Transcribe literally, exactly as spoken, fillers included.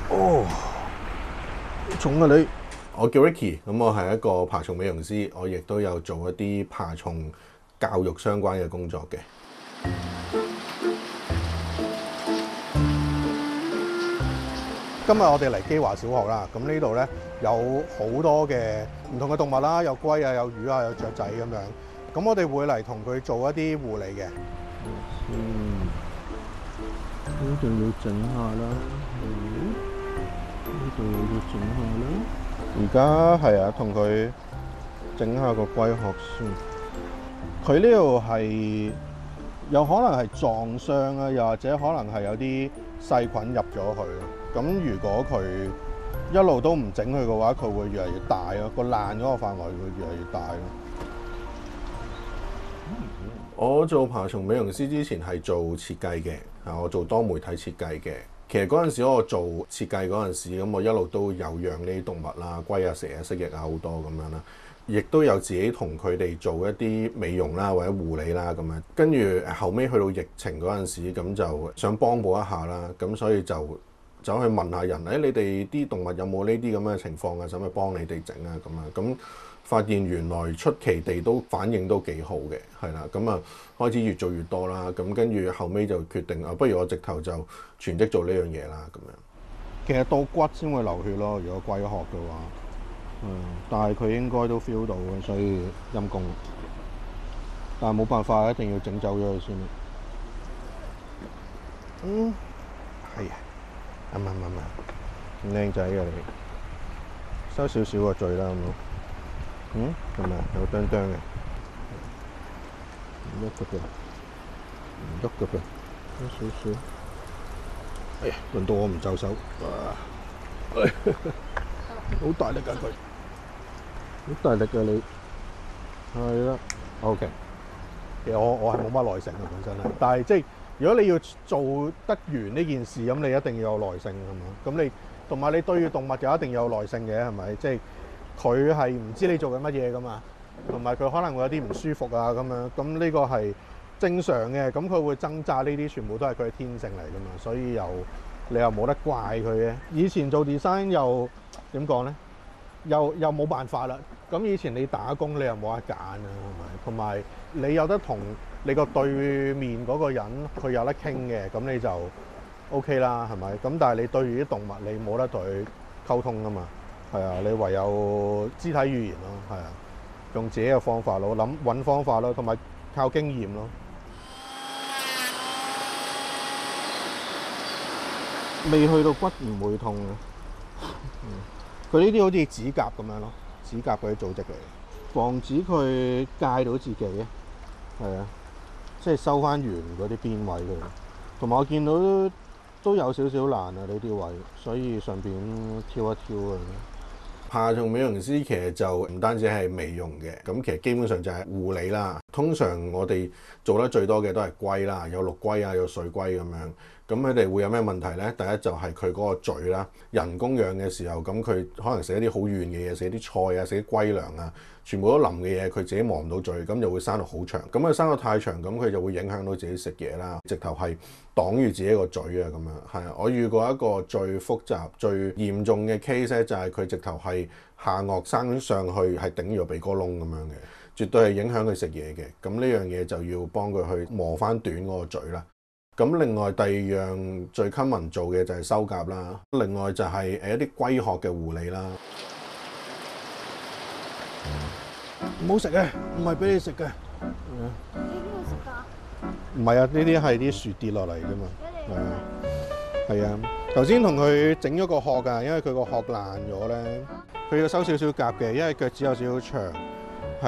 哦，重啊你！我叫 Ricky，咁我係一個爬蟲美容師，我亦都有做一啲爬蟲教育相關嘅工作嘅。今日我哋嚟基華小學啦，咁呢度咧有好多嘅唔同嘅動物啦，有龜啊，有魚啊，有雀仔咁樣。咁我哋會嚟同佢做一啲護理嘅。 嗯，呢度要整下啦，嗯，呢度要整下啦。 而家係啊，同佢整下個龜殼先。佢呢度係有可能係撞傷啊，又或者可能係有啲細菌入咗去。咁如果佢一路都唔整佢嘅話，佢會越嚟越大咯，個爛嗰個範圍會越嚟越大咯。我做爬蟲美容師之前係做設計嘅，啊，我做多媒體設計嘅。其實嗰陣時我做設計嗰陣時，咁我一路都有養呢啲動物啦，龜啊、蛇啊、蜥蜴啊好多咁樣啦，亦都有自己同佢哋做一啲美容啦或者護理啦咁樣。跟住後尾去到疫情嗰陣時，咁就想幫補一下啦，咁所以就走去問下人，誒、哎、你哋啲動物有冇呢啲咁嘅情況啊？使唔使幫你哋整啊？咁啊，咁發現原來出奇地都反應都幾好嘅，係啦，咁啊開始越做越多啦，咁跟住後尾就決定啊，不如我直頭就全職做呢樣嘢啦，咁樣。其實到骨先會流血咯，如果龜殼嘅話，嗯，但係佢應該都 feel 到嘅，所以陰公。但係冇辦法，一定要整走咗佢先。嗯，係啊。啱啱啱啱，靚仔啊你，收少少個嘴啦咁咯。嗯，係咪有釘釘嘅？唔喐嘅噃，唔喐嘅噃，收少少。哎呀，輪到我唔就手，哇！好大力㗎佢，好大力㗎你，係啦 ，OK。其實我我係冇乜耐性嘅本身係，但係即係。如果你要做得完呢件事，咁你一定要有耐性係嘛？咁你同埋你對住動物就一定要有耐性嘅係咪？即係佢係唔知你做緊乜嘢㗎嘛，同埋佢可能會有啲唔舒服啊咁樣，咁呢個係正常嘅。咁佢會掙扎，呢啲全部都係佢嘅天性嚟㗎嘛，所以又你又冇得怪佢嘅。以前做 design 又點講咧？又又冇辦法啦。咁以前你打工你又冇得揀啊，係咪？同埋你有得同你個對面嗰個人佢有得傾嘅，咁你就 OK 啦，係咪？咁但係你對住啲動物，你冇得同佢溝通㗎嘛，係啊，你唯有肢體語言咯，係啊，用自己嘅方法咯，諗揾方法咯，同埋靠經驗咯。未去到骨唔會痛嘅，佢呢啲好似指甲咁樣咯，指甲嗰啲組織嚟，防止佢戒到自己啊，係啊。即係收翻圓嗰啲邊位嘅，同埋我見到都，都有少少難啊呢啲位，所以順便挑一挑啊。爬蟲美容師其實就唔單止係美容嘅，咁其實基本上就係護理啦。通常我哋做得最多嘅都係龜啦，有陸龜啊，有水龜咁樣。咁佢哋會有咩問題呢？第一就係佢嗰個嘴啦，人工養嘅時候，咁佢可能食一啲好軟嘅嘢，食啲菜啊，食啲龜糧啊，全部都腍嘅嘢，佢自己磨唔到嘴，咁就會生到好長。咁佢生到太長，咁佢就會影響到自己食嘢啦，直頭係擋住自己個嘴啊咁樣。係啊，我遇過一個最複雜、最嚴重嘅 case 咧，就係佢直頭係下顎生上去係頂住個鼻哥窿咁樣嘅，絕對係影響佢食嘢嘅。咁呢樣嘢就要幫佢去磨翻短嗰個嘴啦。咁另外第二樣最 common 做嘅就係修甲啦，另外就係誒一啲龜殼嘅護理啦。唔好食啊，唔係俾你食嘅。 呢啲好食㗎？ 唔係啊，呢啲係啲樹跌落嚟㗎嘛。係啊，係啊。頭先同佢整咗個殼㗎，因為佢個殼爛咗咧，佢要收少少甲嘅，因為腳趾有少少長。